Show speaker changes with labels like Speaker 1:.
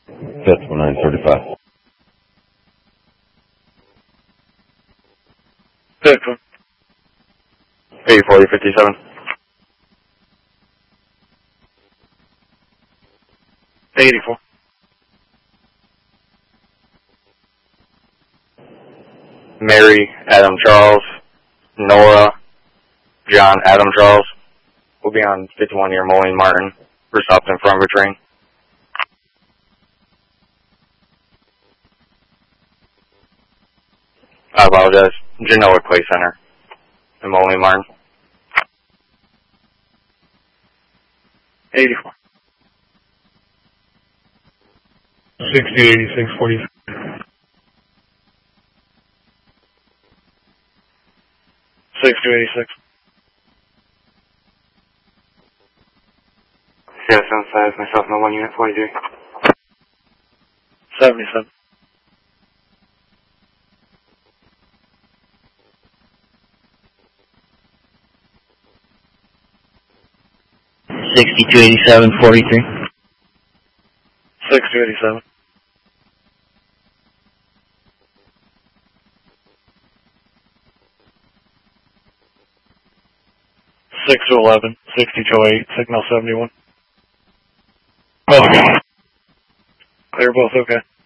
Speaker 1: Decimal 935.
Speaker 2: Fifth one.
Speaker 3: 84057.
Speaker 2: 84.
Speaker 3: Mary, Adam Charles, Nora, John, Adam Charles. We'll be on 51 near Moline Martin. We're stopped in front of a train. I apologize. Genoa Play Center in Moline Martin.
Speaker 2: 84.
Speaker 4: 6086 40.
Speaker 2: 6286.
Speaker 3: Yeah, 75, myself, no 1 unit 43.
Speaker 2: 77.
Speaker 5: 6287 43.
Speaker 2: 6287. 6-11, 6208, signal 71.
Speaker 4: Okay.
Speaker 2: They're both okay.